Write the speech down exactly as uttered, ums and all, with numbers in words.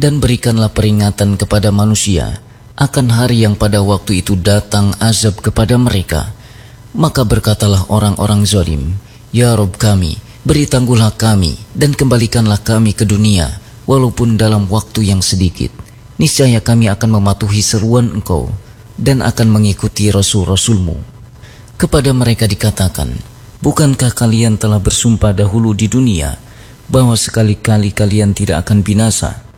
Dan berikanlah peringatan kepada manusia akan hari yang pada waktu itu datang azab kepada mereka. Maka berkatalah orang-orang zalim, Ya Rabb kami, beri tangguhlah kami dan kembalikanlah kami ke dunia, walaupun dalam waktu yang sedikit. Niscaya kami akan mematuhi seruan Engkau dan akan mengikuti Rasul-Rasulmu. Kepada mereka dikatakan, bukankah kalian telah bersumpah dahulu di dunia bahwa sekali-kali kalian tidak akan binasa?